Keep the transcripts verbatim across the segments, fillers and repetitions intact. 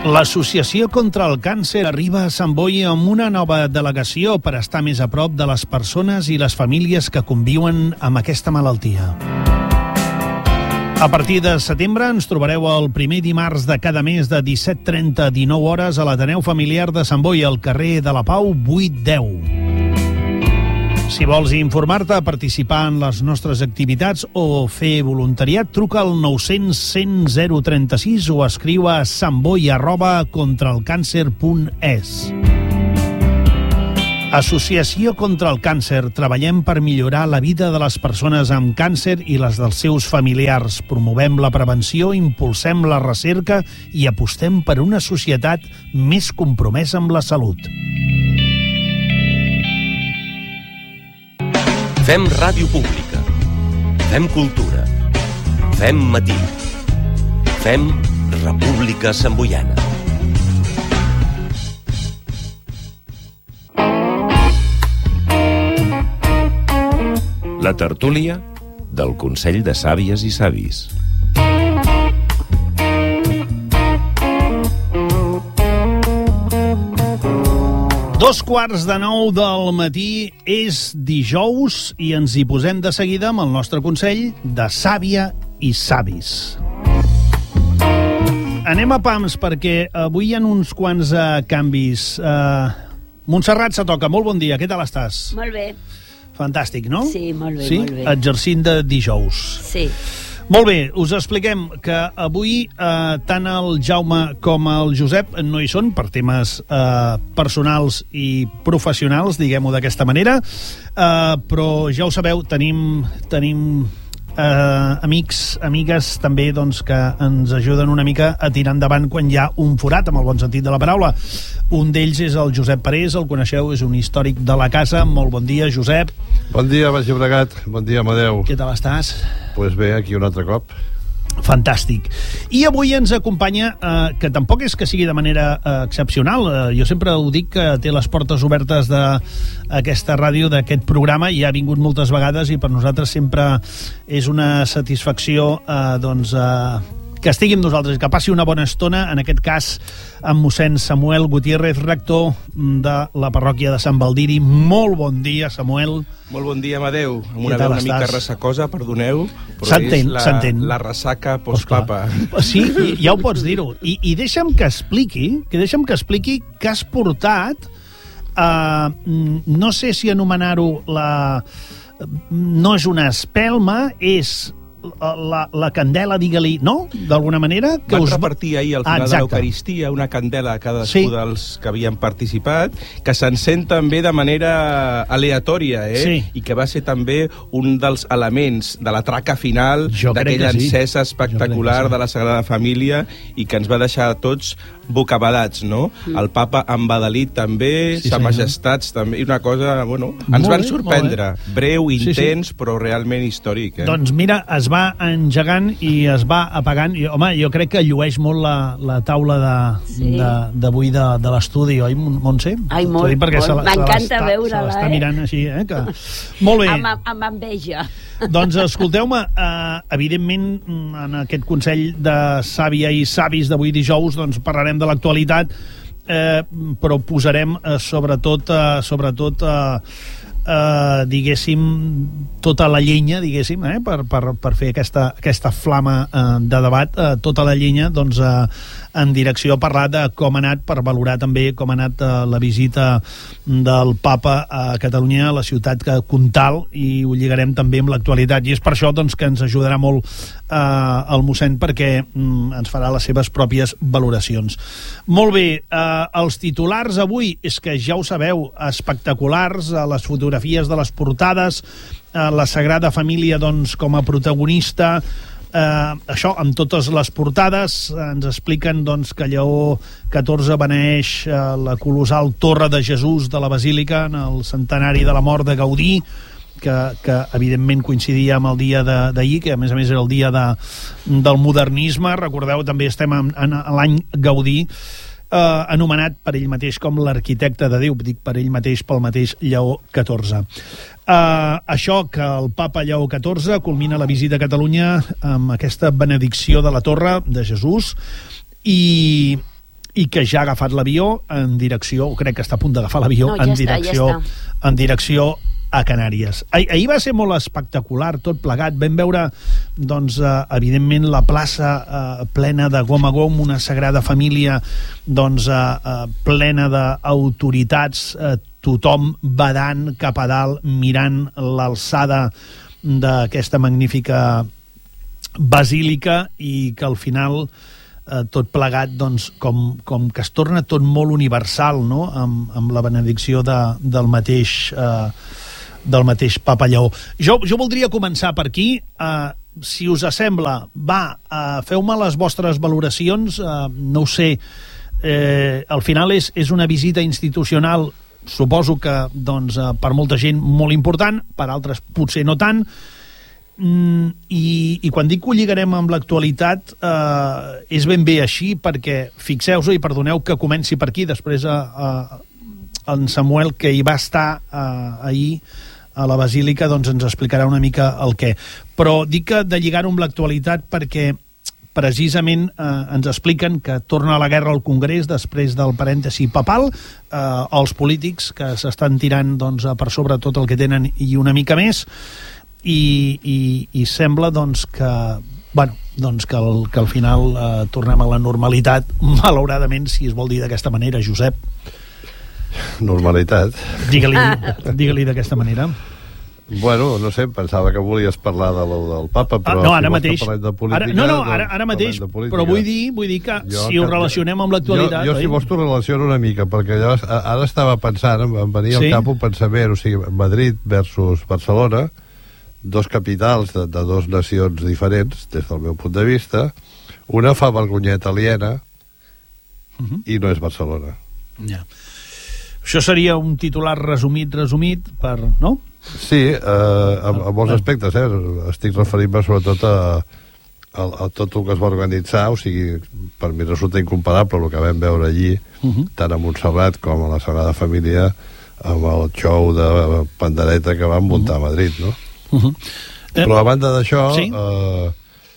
L'Associació contra el Càncer arriba a Sant Boi amb una nova delegació per estar més a prop de les persones i les famílies que conviuen amb aquesta malaltia. A partir de setembre ens trobareu el primer dimarts de cada mes de disset trenta a dinou hores a l'Ateneu Familiar de Sant Boi, al carrer de la Pau vuit deu. Si vols informar-te, participar en les nostres activitats o fer voluntariat, truca al nou cents cent zero trenta sis o escriu a santboi arroba contraelcàncer punt es. Associació contra el Càncer. Treballem per millorar la vida de les persones amb càncer i les dels seus familiars. Promovem la prevenció, impulsem la recerca i apostem per una societat més compromesa amb la salut. Fem ràdio pública. Fem cultura. Fem matí. Fem República Santboiana. La tertúlia del Consell de Sàvies i Savis. Dos quarts de nou del matí, és dijous i ens hi posem de seguida amb el nostre Consell de Sàvia i Savis. Anem a pams perquè avui hi ha uns quants uh, canvis. Uh, Montserrat se toca, molt bon dia, què tal estàs? Molt bé. Fantàstic, no? Sí, molt bé, sí? molt bé. Exercint de dijous. Sí. Molt bé, us expliquem que avui eh, tant el Jaume com el Josep no hi són per temes eh, personals i professionals, diguem-ho d'aquesta manera, eh, però ja ho sabeu, tenim, tenim eh, amics, amigues també doncs, que ens ajuden una mica a tirar endavant quan hi ha un forat, amb el bon sentit de la paraula. Un d'ells és el Josep Parés, el coneixeu, és un històric de la casa. Molt bon dia, Josep. Bon dia, Baix Llobregat. Bon dia, Amadeu. Què tal estàs? Doncs pues bé, aquí un altre cop. Fantàstic. I avui ens acompanya, eh, que tampoc és que sigui de manera eh, excepcional, eh, jo sempre ho dic que té les portes obertes d'aquesta ràdio, d'aquest programa, i ha vingut moltes vegades i per nosaltres sempre és una satisfacció eh, doncs, eh, que estigui amb nosaltres, que passi una bona estona, en aquest cas amb mossèn Samuel Gutiérrez, rector de la parròquia de Sant Baldiri. Molt bon dia, Samuel. Molt bon dia, Amadeu. Amb una veu una mica ressacosa, perdoneu, però és la, la ressaca postpapa. Sí, ja ho pots dir-ho. I, i deixa'm que expliqui, que deixa'm que expliqui que has portat, uh, no sé si anomenar-ho la... no és una espelma, és... La, la candela, digue-li, no? D'alguna manera? Que Van us... repartir ahir al final ah, de l'Eucaristia una candela a cadascú sí. dels que havien participat, que s'encén també de manera aleatòria, eh? Sí. I que va ser també un dels elements de la traca final d'aquella sí. encesa espectacular sí. de la Sagrada Família i que ens va deixar a tots bocabadats, no? Mm. El papa embadalit també, sí, sa majestats també, i una cosa, bueno, ens molt van bé, sorprendre. Breu, intens, sí, sí. però realment històric, eh? Doncs mira, es va engegant i es va apagant. I, home, jo crec que llueix molt la, la taula d'avui de, sí. de, de, de l'estudi, oi, Montse? Ai, molt, molt. M'encanta veure-la, eh? Se l'està mirant així, eh? Que... Molt bé. Amb, amb enveja. Doncs escolteu-me, eh, evidentment en aquest Consell de Sàvia i Savis d'avui dijous doncs parlarem de l'actualitat, eh, però posarem eh, sobretot, eh, sobretot eh, Uh, diguéssim, tota la llenya, diguéssim, eh, per, per, per fer aquesta, aquesta flama uh, de debat, uh, tota la llenya, doncs, uh, en direcció a parlar de com ha anat, per valorar també com ha anat uh, la visita del papa a Catalunya, a la ciutat comtal, i ho lligarem també amb l'actualitat, i és per això doncs, que ens ajudarà molt uh, el mossèn, perquè um, ens farà les seves pròpies valoracions. Molt bé, uh, els titulars avui, és que ja ho sabeu, espectaculars, a les fotografies fotografies de les portades, eh, la Sagrada Família doncs, com a protagonista, eh, això, amb totes les portades, ens expliquen doncs, que Lleó catorze beneeix eh, la colossal Torre de Jesús de la Basílica en el centenari de la mort de Gaudí, que, que evidentment coincidia amb el dia d'ahir, que a més a més era el dia de, del modernisme. Recordeu, també estem en, en, en l'any Gaudí, eh, anomenat per ell mateix com l'arquitecte de Déu, dic per ell mateix, pel mateix Lleó catorze. Eh, això, que el papa Lleó catorze culmina la visita a Catalunya amb aquesta benedicció de la Torre de Jesús, i i que ja ha agafat l'avió en direcció, o crec que està a punt d'agafar l'avió, no, ja en, està, direcció, ja està. en direcció a Canàries. Ah, ahir va ser molt espectacular, tot plegat. Vam veure, doncs, eh, evidentment, la plaça eh, plena de gom a gom, una Sagrada Família doncs, eh, eh, plena d'autoritats, eh, tothom badant cap a dalt, mirant l'alçada d'aquesta magnífica basílica, i que al final eh, tot plegat, doncs, com, com que es torna tot molt universal, no?, amb, amb la benedicció de, del mateix eh, del mateix Papa Lleó. Jo, jo voldria començar per aquí. Uh, si us sembla, va, uh, feu-me les vostres valoracions. Uh, no ho sé, eh, al final és, és una visita institucional, suposo que doncs, uh, per molta gent molt important, per altres potser no tant, mm, i, i quan dic que ho lligarem amb l'actualitat uh, és ben bé així, perquè fixeu-vos, i perdoneu que comenci per aquí, després a, a en Samuel, que hi va estar eh, ahir a la Basílica, doncs ens explicarà una mica el què. Però dic que de lligar-ho amb l'actualitat perquè precisament eh, ens expliquen que torna a la guerra al Congrés després del parèntesi papal, eh, els polítics que s'estan tirant doncs, per sobre tot el que tenen i una mica més, i, i, i sembla doncs, que bueno, doncs que, el, que al final eh, tornem a la normalitat, malauradament, si es vol dir d'aquesta manera, Josep. Normalitat. Digue-li digue-li d'aquesta manera. Bueno, no sé, pensava que volies parlar de lo del Papa, però ah, no, ara si mateix, vols de política... Ara, no, no, doncs ara, ara mateix, però vull dir, vull dir que jo, si ho relacionem amb l'actualitat... Jo, jo si vols t'ho relaciono una mica, perquè jo ara estava pensant, em venia sí? al cap un pensament, o sigui, Madrid versus Barcelona, dos capitals de, de dos nacions diferents, des del meu punt de vista, una fa vergonyeta aliena uh -huh. i no és Barcelona. Ja. Això seria un titular resumit, resumit, per, no? Sí, eh, a, a molts aspectes, eh? Estic referint-me sobretot a, a, a tot el que es va organitzar, o sigui, per mi resulta incomparable el que vam veure allí, uh -huh. tant a Montserrat com a la Sagrada Família, amb el show de pandereta que van muntar uh -huh. a Madrid, no? Uh -huh. eh, Però a banda d'això, sí? eh,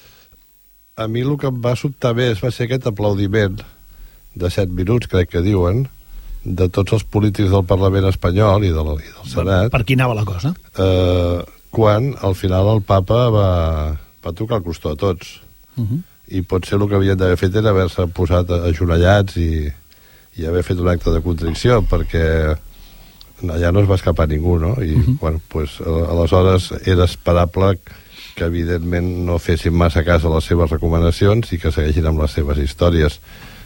a mi el que em va sobtar més va ser aquest aplaudiment de set minuts, crec que diuen, de tots els polítics del Parlament espanyol i, de la, i del Senat. Per, per qui anava la cosa? Eh, quan, al final, el papa va, va tocar el costó a tots. Uh -huh. I potser el que havien d'haver fet era haver-se posat ajonellats i, i haver fet un acte de contrició, perquè allà no es va escapar ningú, no? I, uh -huh. bueno, pues, aleshores era esperable que, evidentment, no fessin massa cas a les seves recomanacions i que segueixin amb les seves històries.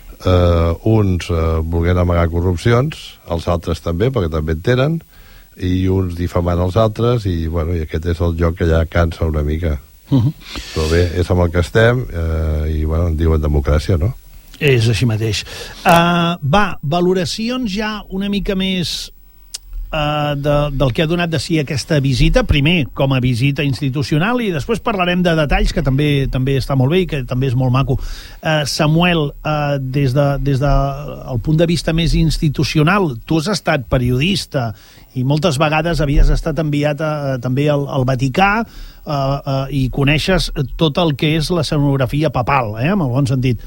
Uh, uns uh, volguent amagar corrupcions, els altres també, perquè també en tenen, i uns difamant els altres, i, bueno, i aquest és el joc que ja cansa una mica. Uh -huh. Però bé, és amb el que estem, uh, i, bueno, en diuen democràcia, no? És així mateix. Uh, va, valoracions ja una mica més uh, de, del que ha donat de si aquesta visita, primer com a visita institucional, i després parlarem de detalls, que també també està molt bé i que també és molt maco. Uh, Samuel, uh, des de, des de el punt de vista més institucional, tu has estat periodista i moltes vegades havies estat enviat a, a, també al, al Vaticà, uh, uh, i coneixes tot el que és l'escenografia papal, eh, en el bon sentit.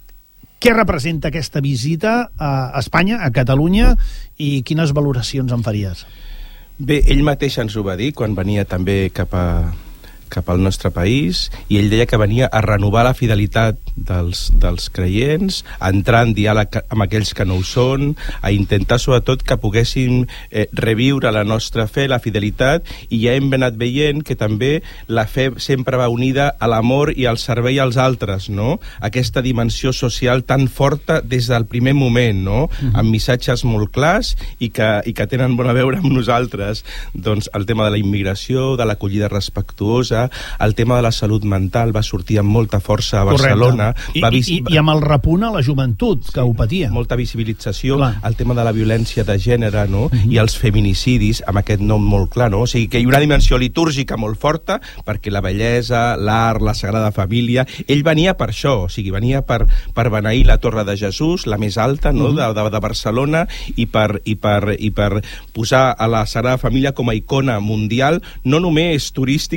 Què representa aquesta visita a Espanya, a Catalunya, i quines valoracions en faries? Bé, ell mateix ens ho va dir quan venia també cap a cap al nostre país, i ell deia que venia a renovar la fidelitat dels, dels creients, a entrar en diàleg amb aquells que no ho són, a intentar sobretot que poguessin eh, reviure la nostra fe, la fidelitat, i ja hem anat veient que també la fe sempre va unida a l'amor i al servei als altres, no? Aquesta dimensió social tan forta des del primer moment, no? Uh-huh. Amb missatges molt clars i que, i que tenen bon a veure amb nosaltres. Doncs el tema de la immigració, de l'acollida respectuosa, el tema de la salut mental va sortir amb molta força a Barcelona. I, va i, i, I amb el repunt a la joventut, que sí, ho patia. Molta visibilització, clar. El tema de la violència de gènere, no? Uh-huh. I els feminicidis, amb aquest nom molt clar, no? O sigui, que hi ha una dimensió litúrgica molt forta, perquè la bellesa, l'art, la Sagrada Família... Ell venia per això, o sigui, venia per, per beneir la Torre de Jesús, la més alta, no? Uh-huh. de, de, de Barcelona, i per, i, per, i per posar a la Sagrada Família com a icona mundial, no només turística, que això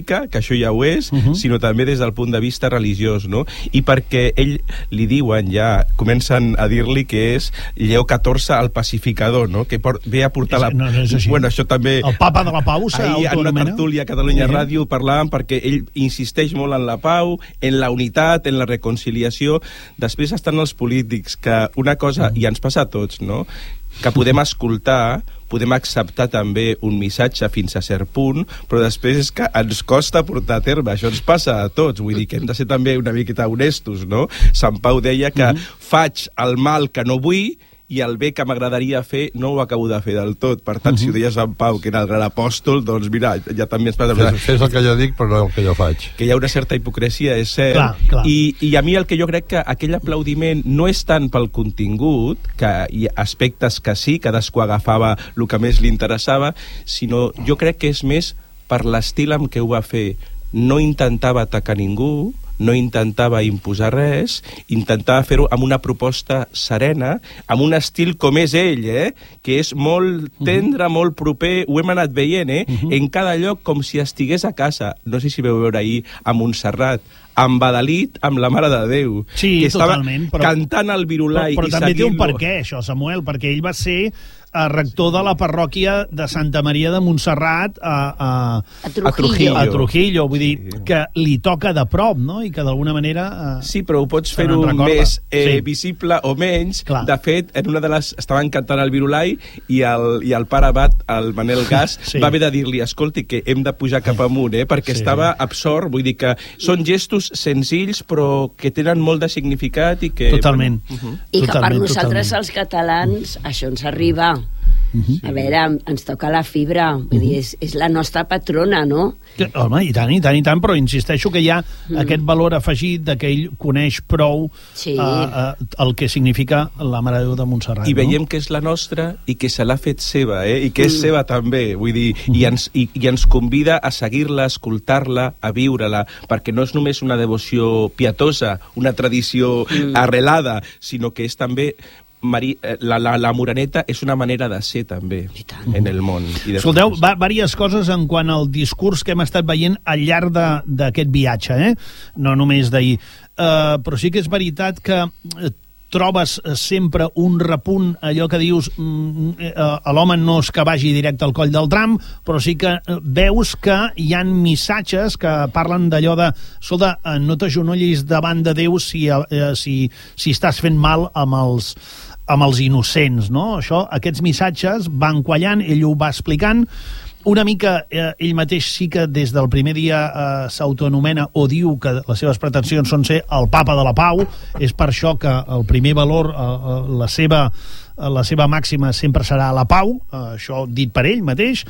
això ja ho és, uh-huh. sinó també des del punt de vista religiós, no? I perquè ell li diuen ja, comencen a dir-li que és Lleó catorze el pacificador, no? Que por, ve a portar la... No, no és així. Bueno, això també... El papa de la pau s'autoanomena. Ahir en una tertúlia a Catalunya uh-huh. Ràdio parlàvem perquè ell insisteix molt en la pau, en la unitat, en la reconciliació. Després estan els polítics, que una cosa, i ens passa a tots, no?, que podem escoltar, podem acceptar també un missatge fins a cert punt, però després és que ens costa portar a terme. Això ens passa a tots, vull dir que hem de ser també una miqueta honestos, no? Sant Pau deia que uh-huh. faig el mal que no vull i el bé que m'agradaria fer no ho acabo de fer del tot. Per tant, uh-huh. si ho deia Sant Pau, que era el gran apòstol, doncs mira, ja també ens passa... Fes, fes el que jo dic, però no el que jo faig. Que hi ha una certa hipocresia, és cert. Clar, clar. I, I a mi el que jo crec que aquell aplaudiment no és tant pel contingut, que hi ha aspectes que sí, cadascú agafava el que més li interessava, sinó jo crec que és més per l'estil amb què ho va fer. No intentava atacar ningú, no intentava imposar res, intentava fer-ho amb una proposta serena, amb un estil com és ell, eh? Que és molt tendre, uh-huh. molt proper, ho hem anat veient, eh? Uh-huh. En cada lloc com si estigués a casa. No sé si veu veure ahir a Montserrat, embadalit amb la Mare de Déu. Sí, que estava totalment. Però, cantant el virulai però, però i també té un seguint-lo. perquè, això, Samuel, perquè ell va ser eh, rector de la parròquia de Santa Maria de Montserrat a, a, a Trujillo. A Trujillo. a Trujillo, vull dir, Sí. que li toca de prop, no?, i que d'alguna manera... Eh, Sí, però ho pots se fer-ho n'en recorda. més eh, Sí. visible o menys. Clar. De fet, en una de les... Estaven cantant el virulai i el, i el pare abat, el Manel Gas, Sí. va haver de dir-li, escolti, que hem de pujar cap amunt, eh? Perquè Sí, estava sí. absort, vull dir que són gestos senzills però que tenen molt de significat i que... Totalment. Bueno, uh-huh. I que per Totalment, nosaltres, totalment. els catalans, això ens arriba. Uh-huh. A veure, ens toca la fibra. Vull dir, és, és la nostra patrona, no? Que, home, i tant, i tant, i tant, però insisteixo que hi ha mm. aquest valor afegit de que ell coneix prou Sí. uh, uh, el que significa la Mare de Déu de Montserrat. I veiem no? que és la nostra i que se l'ha fet seva, eh? I que és Mm. seva també, vull dir, i, ens, i, i ens convida a seguir-la, a escoltar-la, a viure-la, perquè no és només una devoció pietosa, una tradició Mm. arrelada, sinó que és també... Mari, la, la, la Moreneta és una manera de ser també en el món. I Escolteu, va, diverses coses en quant al discurs que hem estat veient al llarg d'aquest viatge, eh? No només d'ahir. Uh, però sí que és veritat que uh, trobes sempre un repunt, allò que dius mm, uh, l'home no és que vagi directe al coll del tram, però sí que uh, veus que hi han missatges que parlen d'allò de, escolta, uh, no t'agenollis davant de Déu si, uh, si, si estàs fent mal amb els amb els innocents, no? Això, aquests missatges van quallant, ell ho va explicant, una mica eh, ell mateix sí que des del primer dia eh, s'autoanomena o diu que les seves pretensions són ser el papa de la pau, és per això que el primer valor, eh, la seva la seva màxima sempre serà la pau, eh, això dit per ell mateix,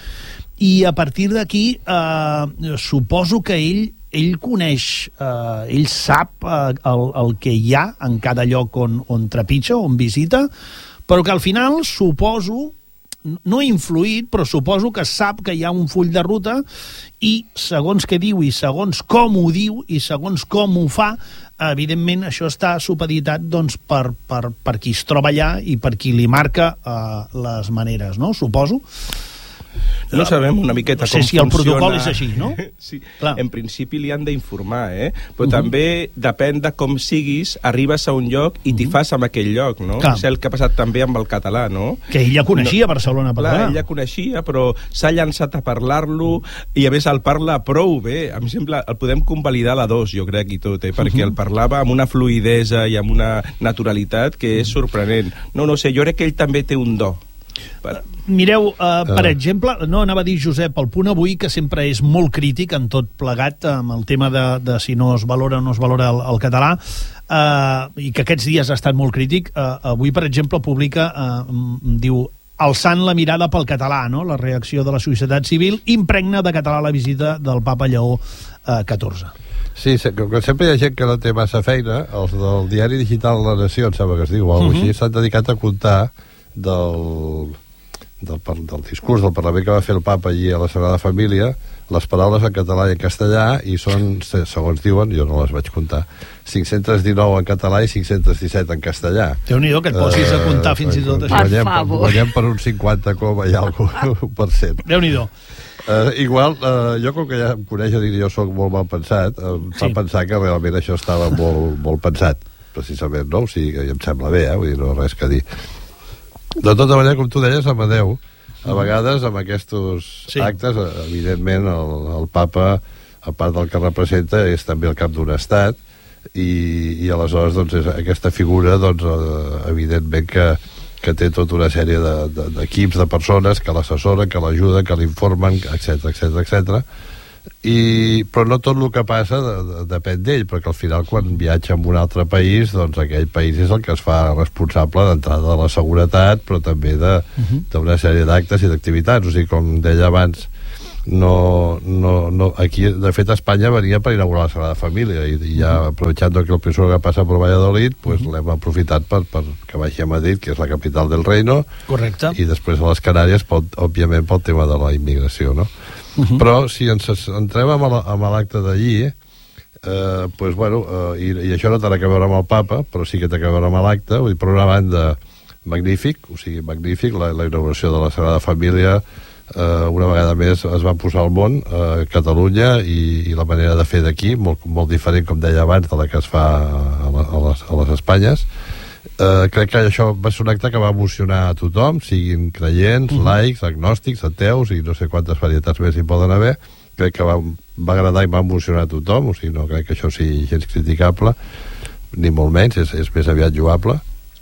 i a partir d'aquí eh, suposo que ell ell coneix, eh, ell sap eh, el, el que hi ha en cada lloc on, on trepitja, on visita, però que al final suposo, no influït, però suposo que sap que hi ha un full de ruta i segons què diu i segons com ho diu i segons com ho fa, evidentment això està supeditat doncs, per, per, per qui es troba allà i per qui li marca eh, les maneres, no? Suposo. No sabem una miqueta no sé com si el funciona. protocol és així, no? Sí, Clar. en principi li han d'informar, eh? Però Uh-huh. també depèn de com siguis, arribes a un lloc i t'hi Uh-huh. fas amb aquell lloc, no? Clar. És el que ha passat també amb el català, no? Que ell ja coneixia no, Barcelona per Clar, allà. ell ja coneixia, però s'ha llançat a parlar-lo i a més el parla prou bé. A mi sembla, el podem convalidar a la dos, jo crec, i tot, eh? Perquè el parlava amb una fluïdesa i amb una naturalitat que és sorprenent. No, no sé, jo crec que ell també té un do. Per... Mireu, uh, per exemple, no anava a dir, Josep, el punt avui, que sempre és molt crític en tot plegat, amb el tema de, de si no es valora o no es valora el, el català, uh, i que aquests dies ha estat molt crític, uh, avui, per exemple, publica, uh, diu, alçant la mirada pel català, no? La reacció de la societat civil impregna de català la visita del papa Lleó uh, catorze. Sí, com que sempre hi ha gent que no té massa feina, els del diari digital La Nació, em sembla que es diu, o alguna cosa així, s'han dedicat a comptar del, del, del discurs del Parlament que va fer el papa allí a la Sagrada Família, les paraules en català i en castellà, i són, segons diuen, jo no les vaig comptar, cinc-cents dinou en català i cinc-cents disset en castellà. Déu-n'hi-do que et posis a comptar uh, fins i tot això. Per guanyem, favor. guanyem per un cinquanta coma i alguna per cent. Déu-n'hi-do. Uh, igual, uh, jo com que ja em coneix, dic, jo soc molt mal pensat, em fa Sí. pensar que realment això estava molt, molt pensat, precisament, no? O sigui, que em sembla bé, eh? Vull dir, no res que dir. De tota manera, com tu deies, Amadeu, a vegades amb aquests Sí. actes, evidentment, el, el papa, a part del que representa, és també el cap d'un estat, i, i aleshores, doncs, és aquesta figura, doncs, eh, evidentment que que té tota una sèrie de, de, d'equips de persones que l'assessoren, que l'ajuden, que l'informen, etcètera, etcètera, etcètera. I, però no tot el que passa de, de, depèn d'ell, perquè al final quan viatja en un altre país, doncs aquell país és el que es fa responsable d'entrada de la seguretat, però també de, uh-huh. d'una sèrie d'actes i d'activitats. O sigui, com deia abans, no, no, no, aquí, de fet, Espanya venia per inaugurar la Sagrada Família i, i ja aprovechando que el primer que passa per Valladolid, pues uh-huh. l'hem aprofitat per, per que vagi a Madrid, que és la capital del reino. Correcte. I després a les Canàries, pel, òbviament, pel tema de la immigració, no? Uh-huh. Però si ens entrem amb, la, amb l'acte d'allí, eh, pues, bueno, eh, i, i això no té a veure amb el papa, però sí que té a veure amb l'acte, vull dir, per una banda, magnífic, o sigui, magnífic, la, la inauguració de la Sagrada Família. Uh, una vegada més es va posar al món a uh, Catalunya i, i la manera de fer d'aquí, molt, molt diferent, com deia abans, de la que es fa a, la, a, les, a les Espanyes. Uh, crec que això va ser un acte que va emocionar a tothom, siguin creients, uh-huh. laics, agnòstics, ateus i no sé quantes varietats més hi poden haver. Crec que va, va agradar i va emocionar a tothom, o sigui, no crec que això sigui gens criticable, ni molt menys, és, és més aviat lloable.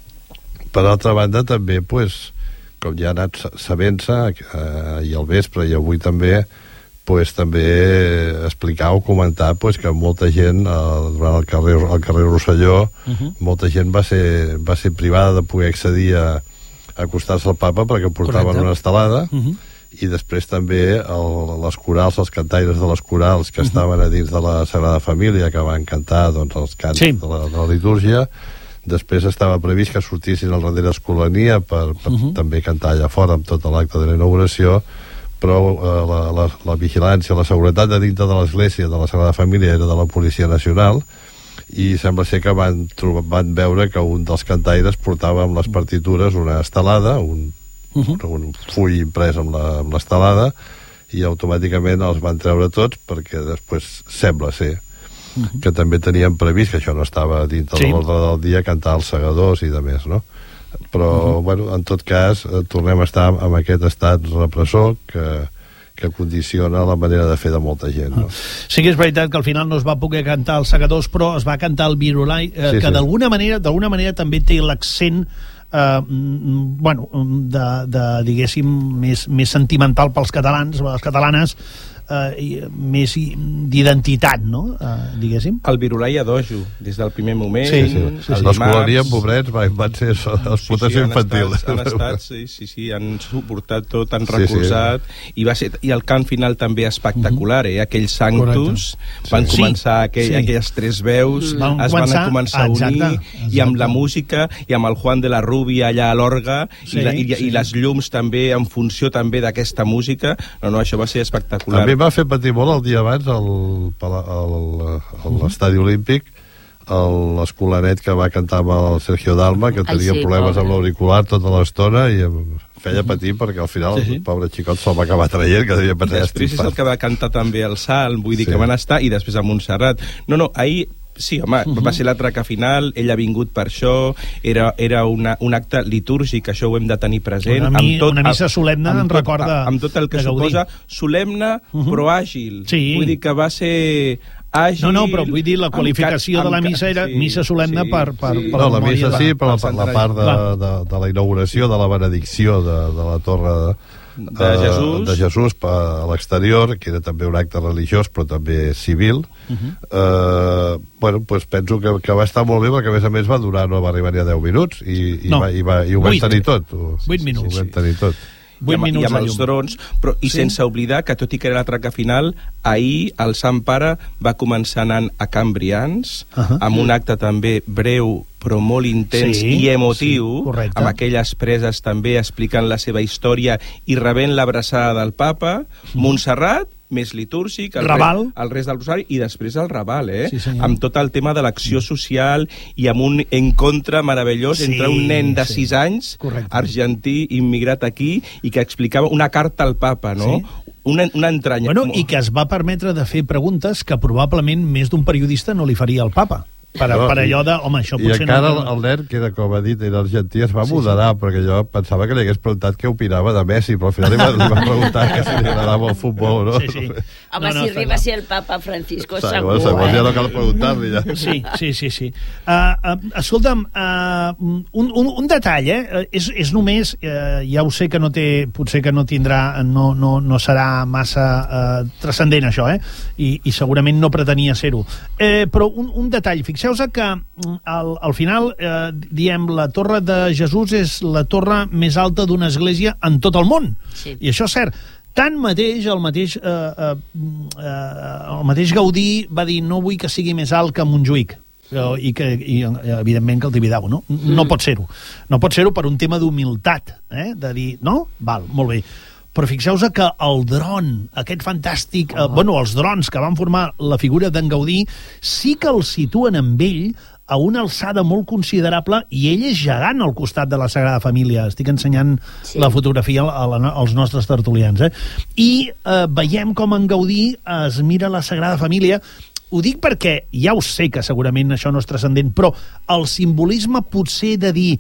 Per altra banda, també, pues, com ja ha anat sabent-se eh, i al vespre i avui també, pues, també explicar o comentar pues, que molta gent eh, durant el carrer, el carrer Rosselló uh-huh. molta gent va ser, va ser privada de poder accedir a, a acostar-se al papa perquè portaven Correcte. Una estelada uh-huh. i després també el, les corals, els cantaires de les corals que uh-huh. estaven a dins de la Sagrada Família, que van cantar doncs, els cants sí. de, la, de la litúrgia. Després estava previst que sortissin al darrere Escolania per, per uh-huh. també cantar allà fora amb tot l'acte de la inauguració, però eh, la, la, la vigilància, la seguretat de dintre de l'església de la Sagrada Família era de la Policia Nacional i sembla ser que van, van veure que un dels cantaires portava amb les partitures una estelada, un, uh-huh. un full imprès amb l'estelada i automàticament els van treure tots perquè després sembla ser Uh-huh. que també teníem previst, que això no estava dintre sí. de l'ordre del dia, cantar els segadors i de més, no? Però, uh-huh. bueno, en tot cas, eh, tornem a estar amb aquest estat repressor que, que condiciona la manera de fer de molta gent, no? Sí que és veritat que al final no es va poder cantar els segadors, però es va cantar el Virolai, eh, sí, que sí. d'alguna manera, d'alguna manera també té l'accent Uh, bueno, de, de diguéssim més, més sentimental pels catalans, les catalanes, uh, i, més d'identitat, no? Uh, diguéssim. El Virolai a dojo, des del primer moment. Sí, sí. sí, sí. L'escolania, pobrets, van, van ser explotació sí, sí, infantil. Estat, han estat, sí, sí, sí, han suportat tot, han recolzat, sí, sí. I, va ser, i el cant final també espectacular, eh? Aquells sanctus, Correcte. Van sí. començar aquell, sí. aquelles tres veus, van es començar, van començar a unir, exacte, exacte. I amb la música, i amb el Juan de la Rubia allà a l'orga, sí, i, la, i, sí. i les llums també, en funció també d'aquesta música. No, no, això va ser espectacular. A mi va fer patir molt el dia abans al, al, a l'estadi olímpic l'escolanet que va cantar amb el Sergio Dalma, que tenia Ai, sí, problemes pobre. Amb l'auricular tota l'estona i feia patir perquè al final sí, sí. el pobre xicot se'l va acabar traient, que devia pensar després és el que va cantar també el Salm, vull dir sí. que van estar, i després a Montserrat. No, no, ahir sí, home, uh-huh. va ser la traca final, ell ha vingut per això, era, era una, un acte litúrgic, això ho hem de tenir present. Una, mi, amb tot, una missa solemne en recorda... Amb tot el que suposa, solemne uh-huh. però àgil. Sí. Vull dir que va ser... àgil... No, no, però vull dir, la qualificació de la missa era sí, missa solemne sí, per, per, sí. per no, la missa sí, però la, la, la part de, de, de la inauguració, de la benedicció de, de la torre... De... de Jesús, de Jesús a l'exterior, que era també un acte religiós però també civil. Uh-huh. eh, bueno, pues penso que, que va estar molt bé perquè a més a més va durar, no va arribar ni a deu minuts i, i, no. va, i, va, i ho vam tenir tot. vuit minuts. Ho vam tenir tot. I amb, i amb els drons, però, i sí. sense oblidar que tot i que era la traca final, ahir el Sant Pare va començar anant a Can Brians, uh-huh. amb un acte també breu però molt intens sí, i emotiu, sí, amb aquelles preses també explicant la seva història i rebent l'abraçada del Papa, mm. Montserrat, més litúrgic, el Raval. Rest, el rest del Rosari, i després el Raval, eh? Sí, amb tot el tema de l'acció social i amb un encontre meravellós sí, entre un nen de sis sí. anys, Correcte. argentí, immigrat aquí, i que explicava una carta al Papa, no? Sí. una, una entranya... Bueno, i que es va permetre de fer preguntes que probablement més d'un periodista no li faria al papa. Per, no, per allò de, home, això potser... I encara no... el nen, que era, com ha dit, era argentí, es va sí, moderar, sí. perquè jo pensava que li hagués preguntat què opinava de Messi, però al final li va, li va preguntar que si li agradava el futbol, no? Sí, sí. Home, no, no, si arriba a ser el papa Francisco, segur, segur, segur eh? Ja no cal preguntar-li, ja. Sí, sí, sí. sí. Uh, uh, escolta'm, uh, un, un, un detall, eh? És, és només, uh, ja ho sé que no té, potser que no tindrà, no, no, no serà massa uh, transcendent, això, eh? I, i segurament no pretenia ser-ho. Eh, però un, un detall, fixeu-vos que al, al final eh, diem la Torre de Jesús és la torre més alta d'una església en tot el món, sí. I això és cert. Tanmateix el mateix eh, eh, eh, el mateix Gaudí va dir no vull que sigui més alt que Montjuïc i que i, evidentment que el Tibidabo, no? Mm. No pot ser-ho, no pot ser-ho per un tema d'humilitat, eh? De dir, no? Val, molt bé. Però fixeu-vos que el dron, aquest fantàstic... Oh. Eh, bueno, els drons que van formar la figura d'en Gaudí sí que el situen amb ell a una alçada molt considerable i ell és gegant al costat de la Sagrada Família. Estic ensenyant sí. La fotografia a la, als nostres tertulians. Eh? I eh, veiem com en Gaudí es mira la Sagrada Família. Ho dic perquè ja ho sé que segurament això no és transcendent, però el simbolisme potser de dir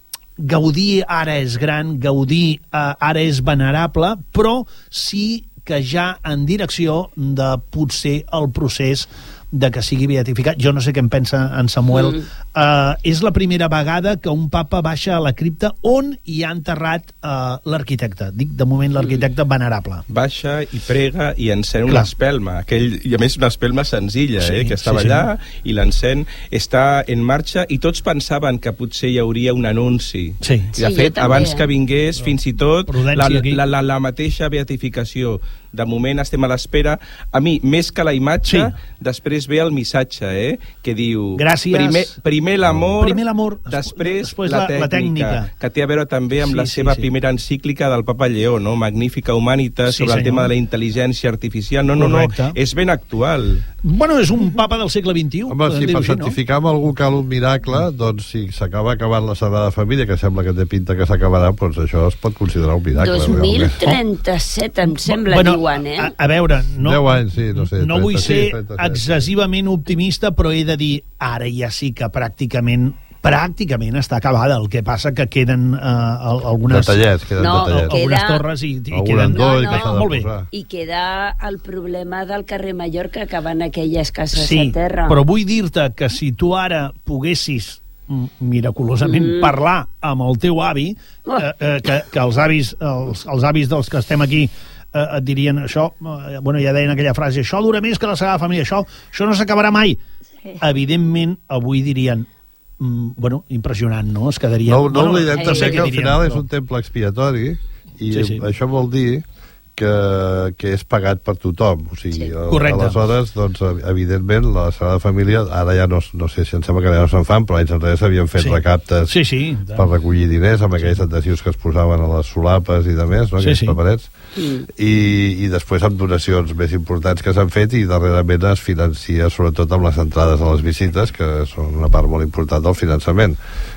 Gaudí ara és gran, Gaudí eh, ara és venerable, però sí que ja en direcció de potser el procés de que sigui beatificat. Jo no sé què en pensa en Samuel. Mm. Uh, és la primera vegada que un papa baixa a la cripta on hi ha enterrat uh, l'arquitecte. Dic, de moment, l'arquitecte venerable. Baixa i prega i encén una espelma. Aquell, i a més una espelma senzilla, sí, eh, que estava sí, sí. allà i l'encén. Està en marxa i tots pensaven que potser hi hauria un anunci. Sí. I de sí, fet, també, abans eh? que vingués, fins i tot, la, la, la, la mateixa beatificació. De moment estem a l'espera. A mi, més que la imatge, sí. després ve el missatge, eh? Que diu... Gràcies. Primer, primer l'amor, primer l'amor, després, després la, la, tècnica, la tècnica. Que té a veure també amb sí, la seva sí, sí. primera encíclica del papa Lleó, no? Magnífica Humanitas, sí, sobre senyor. El tema de la intel·ligència artificial. No, no, Correcte. no, és ben actual. Bueno, és un papa del segle vint-i-u. Home, si per certificar no? amb algú cal un miracle, doncs si s'acaba acabant la Sagrada Família, que sembla que té pinta que s'acabarà, doncs això es pot considerar un miracle. dos mil trenta-set, em sembla, bueno, diuen, eh? A, a veure, no, deu anys, sí, no, sé, no vull ser excessivament optimista, però he de dir, ara ja sí que pràcticament pràcticament està acabada. El que passa que queden uh, algunes... Detallets, queden no, detallets. Queda... Algunes torres i, i queden... No, no, que molt bé. I queda el problema del carrer Mallorca, que van aquelles cases sí, a terra. Però vull dir-te que si tu ara poguessis miraculosament mm. parlar amb el teu avi, oh. eh, eh, que, que els avis, els, els avis dels que estem aquí eh, et dirien això, eh, bueno, ja deien aquella frase, això dura més que la Sagrada Família, això, això no s'acabarà mai. Sí. Evidentment, avui dirien mm, bueno, impressionant, no? Es quedaria... No, no bueno, oblidem també que al final és un temple expiatori i sí, sí. això vol dir que, que és pagat per tothom. O sigui, sí. aleshores, doncs, evidentment, la Sagrada Família, ara ja no, no sé si em sembla que ja no se'n fan, però anys enrere s'havien fet sí. recaptes sí, sí, per recollir diners amb aquells adhesius que es posaven a les solapes i de més, no? Sí, aquells sí. paperets. Mm. I, i després amb donacions més importants que s'han fet i darrerament es financia sobretot amb les entrades a les visites, que són una part molt important del finançament.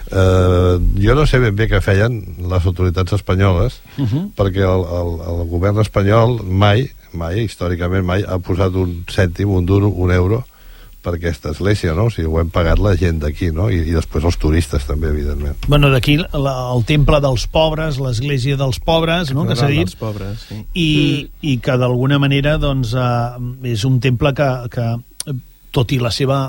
Uh, jo no sé ben bé què feien les autoritats espanyoles, uh -huh. perquè el, el, el govern espanyol mai, mai, històricament mai, ha posat un cèntim, un duro, un euro per aquesta església, no? O sigui, ho hem pagat la gent d'aquí, no? I, i després els turistes també, evidentment. Bueno, d'aquí el temple dels pobres, l'església dels pobres, no?, que s'ha dit, dels pobres, sí. i, mm. i que d'alguna manera, doncs, uh, és un temple que, que, tot i la seva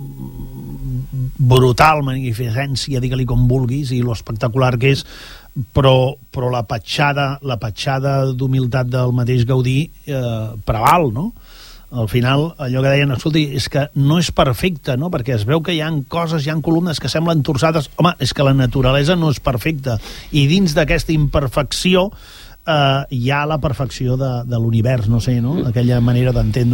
brutal magnificència, digue-li com vulguis, i lo espectacular que és, però, però la petjada, la petjada d'humilitat del mateix Gaudí eh, preval, no? Al final, allò que deien, escolti, és que no és perfecte, no? Perquè es veu que hi ha coses, hi ha columnes que semblen torçades. Home, és que la naturalesa no és perfecta, i dins d'aquesta imperfecció eh, hi ha la perfecció de, de l'univers, no sé, no? Aquella manera d'entendre-ho.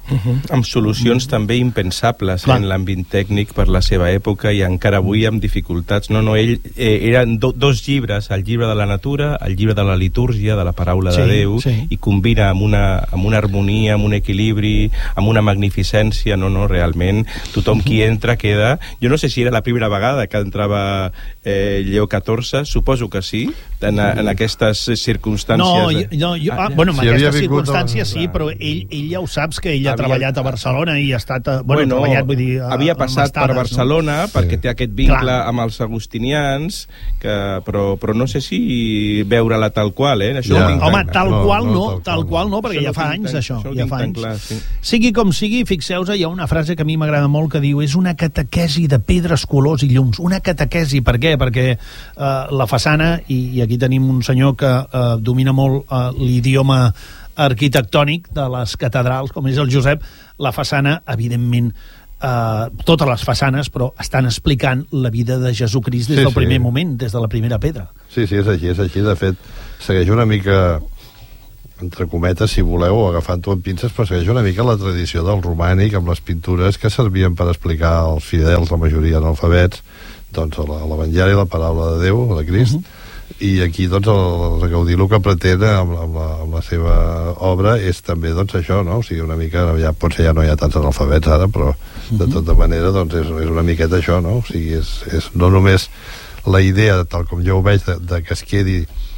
Uh-huh. Amb solucions mm. també impensables Clar. en l'àmbit tècnic per la seva època i encara avui amb dificultats. No, no, ell eh, eren do, dos llibres, el llibre de la natura, el llibre de la litúrgia, de la paraula sí, de Déu, sí. i combina amb una, amb una harmonia, amb un equilibri, amb una magnificència. No, no, realment, tothom qui entra queda... Jo no sé si era la primera vegada que entrava eh, Lleó catorze, suposo que sí, en, en aquestes circumstàncies. No, jo, no jo, ah, bueno, en si aquestes circumstàncies sí, però ell, ell ja ho saps que ell ha havia, treballat a Barcelona i ha estat... A, bueno, bueno treballat, vull dir... A, havia passat estades, per Barcelona, no? Perquè té aquest vincle Clar. amb els agustinians, que, però, però no sé si veure-la tal qual, eh? Això ja. ho Home, tal no, qual no, no, tal, tal qual no, perquè això ja fa no anys, tan, això. això Ja fa anys. Clar, sí. Sigui com sigui, fixeu-vos, hi ha una frase que a mi m'agrada molt que diu és una catequesi de pedres, colors i llums. Una catequesi, per què? Perquè eh, la façana, i, i aquí tenim un senyor que eh, domina molt eh, l'idioma arquitectònic de les catedrals, com és el Josep, la façana, evidentment, eh, totes les façanes, però estan explicant la vida de Jesucrist des sí, del sí. primer moment, des de la primera pedra. Sí, sí, és així, és així. De fet, segueix una mica, entre cometes, si voleu, agafant-ho amb pinces, però segueix una mica la tradició del romànic, amb les pintures que servien per explicar als fidels, la majoria analfabets, doncs l'Evangeli, la paraula de Déu, de Crist, uh-huh. I aquí doncs el, el Gaudí el que pretén amb, amb, la, amb la seva obra és també doncs això, no? O sigui, una mica, ja, potser ja no hi ha tants analfabets ara, però de tota manera doncs és, és una miqueta això, no? O sigui, és, és no només la idea, tal com jo ho veig, de, de que es quedi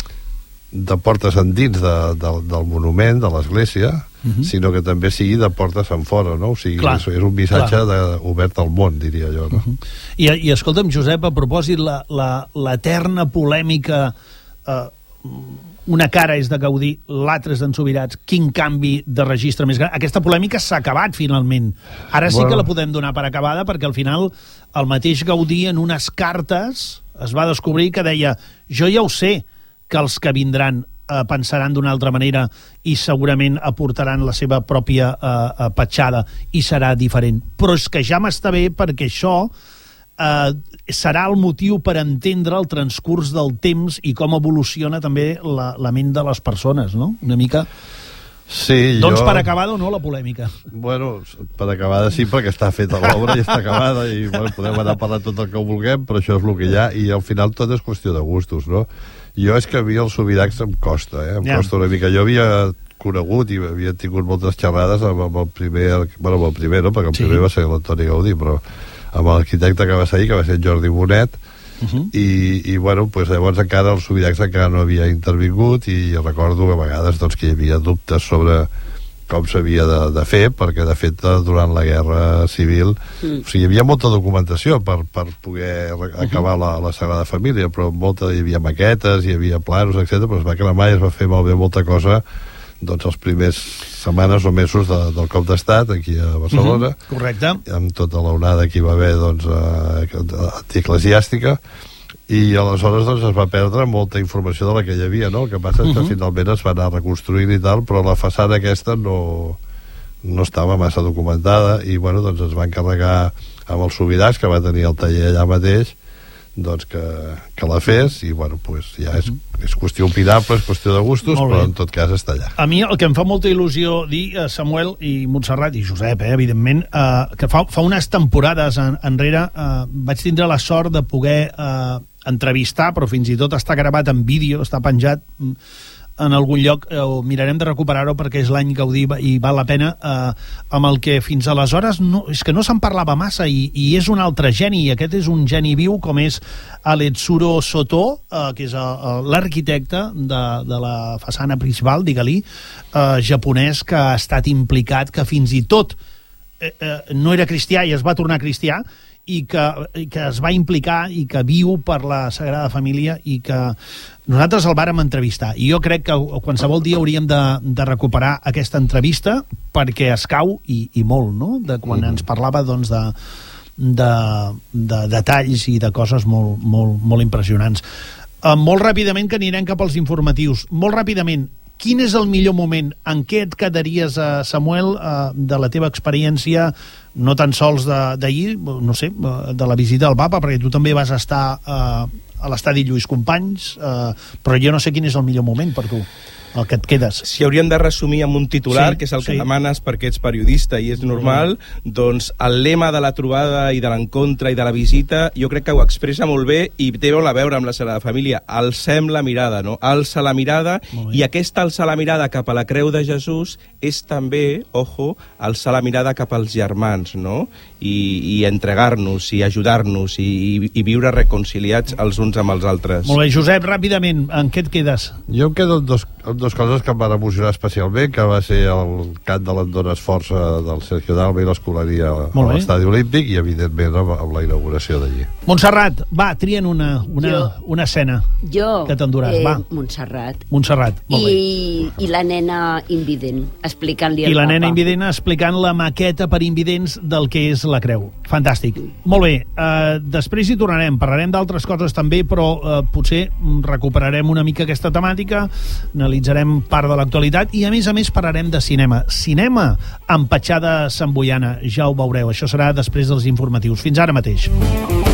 de portes endins de, de, del monument, de l'església, uh-huh. sinó que també sigui de portes en fora, no? O sigui, clar, és, és un missatge de, obert al món, diria jo, no? Uh-huh. I, I escolta'm, Josep, a propòsit, la, la, l'eterna polèmica, eh, una cara és de Gaudí, l'altra és d'en Subirats, quin canvi de registre més gran? Aquesta polèmica s'ha acabat, finalment. Ara sí bueno. que la podem donar per acabada, perquè al final el mateix Gaudí, en unes cartes, es va descobrir que deia, jo ja ho sé, que els que vindran eh, pensaran d'una altra manera i segurament aportaran la seva pròpia eh, petjada i serà diferent. Però és que ja m'està bé perquè això eh, serà el motiu per entendre el transcurs del temps i com evoluciona també la, la ment de les persones, no? Una mica... Sí, doncs jo... per acabada o no la polèmica? Bueno, per acabada sí, perquè està feta l'obra i està acabada i bueno, podem anar parlant tot el que vulguem, però això és el que hi ha i al final tot és qüestió de gustos, no? Jo és que a mi el Subirats em costa, eh? Em yeah. costa una mica. Jo havia conegut i havia tingut moltes xerrades amb, amb el primer, bueno, amb el primer, no? Perquè el sí. primer va ser l'Antoni Gaudí, però amb l'arquitecte que va seguir, que va ser Jordi Bonet, Uh-huh. I, i bueno, pues llavors encara el Subirats encara no havia intervingut i recordo a vegades doncs, que hi havia dubtes sobre com s'havia de, de fer, perquè de fet durant la guerra civil mm. o sigui, hi havia molta documentació per, per poder acabar uh-huh. la, la Sagrada Família, però molta, hi havia maquetes, hi havia planos, etcètera, però es va cremar i es va fer malbé molta cosa doncs els primers setmanes o mesos de, del cop d'estat aquí a Barcelona. Mm-hmm. Correcte. Amb tota l'onada que hi va haver doncs, antieclesiàstica i aleshores doncs, es va perdre molta informació de la que hi havia, no? El que passa és que mm-hmm. finalment es va anar reconstruint i tal, però la façana aquesta no, no estava massa documentada i bueno, doncs es va encarregar amb el Subirats, que va tenir el taller allà mateix, doncs que, que la fes i bueno, pues ja és, és qüestió opinable, és qüestió de gustos, però en tot cas està allà. A mi el que em fa molta il·lusió dir, eh, Samuel i Montserrat i Josep, eh, evidentment, eh, que fa, fa unes temporades en, enrere eh, vaig tindre la sort de poder eh, entrevistar, però fins i tot està gravat en vídeo, està penjat en algun lloc, eh, mirarem de recuperar-ho perquè és l'any Gaudí i val la pena, eh, amb el que fins aleshores no, és que no se'n parlava massa i, i és un altre geni, i aquest és un geni viu com és Aletsuro Soto, eh, que és l'arquitecte de, de la façana principal, digue-li, eh, japonès, que ha estat implicat, que fins i tot eh, eh, no era cristià i es va tornar cristià, i que, que es va implicar i que viu per la Sagrada Família i que nosaltres el vàrem entrevistar. I jo crec que qualsevol dia hauríem de, de recuperar aquesta entrevista perquè es cau, i, i molt, no?, de quan mm-hmm. ens parlava doncs, de, de, de detalls i de coses molt, molt, molt impressionants. Uh, molt ràpidament, que anirem cap als informatius. Molt ràpidament, quin és el millor moment? En què et quedaries, uh, Samuel, uh, de la teva experiència, no tan sols d'ahir, no sé, de la visita al Papa, perquè tu també vas estar uh, a l'estadi Lluís Companys, uh, però jo no sé quin és el millor moment per tu. el que et quedes. Si hauríem de resumir amb un titular, sí, que és el que sí. demanes perquè ets periodista i és normal, mm. doncs el lema de la trobada i de l'encontre i de la visita jo crec que ho expressa molt bé i té molt a veure amb la Sagrada Família. Alcem la mirada, no? Alça la mirada, i aquesta alçar la mirada cap a la creu de Jesús és també, ojo, alçar la mirada cap als germans, no? I, i entregar-nos i ajudar-nos i, i, i viure reconciliats els uns amb els altres. Molt bé, Josep, ràpidament, en què et quedes? Jo em quedo amb dos, amb dos coses que em van emocionar especialment, que va ser el cant de l'Endones Força del Sergio Dalma i l'escolaria a l'Estadi Olímpic i, evidentment, amb, amb la inauguració d'allí. Montserrat, va, trien una, una, jo, una escena jo, que t'enduràs, eh, va. Montserrat. Montserrat, molt I, bé. I la nena invident, explicant-li al I la papa. nena invident explicant la maqueta per invidents del que és la creu. Fantàstic. Molt bé, eh, després hi tornarem, parlarem d'altres coses també, però eh, potser recuperarem una mica aquesta temàtica, analitzarem part de l'actualitat i, a més a més, parlarem de cinema. Cinema amb petjada samboiana, ja ho veureu. Això serà després dels informatius. Fins ara mateix.